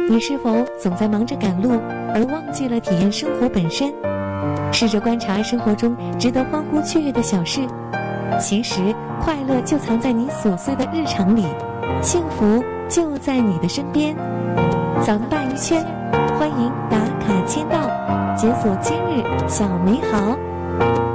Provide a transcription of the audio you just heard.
你是否总在忙着赶路，而忘记了体验生活本身？试着观察生活中值得欢呼雀跃的小事，其实快乐就藏在你琐碎的日常里，幸福就在你的身边。早安大鱼圈，欢迎打卡签到，解锁今日小美好。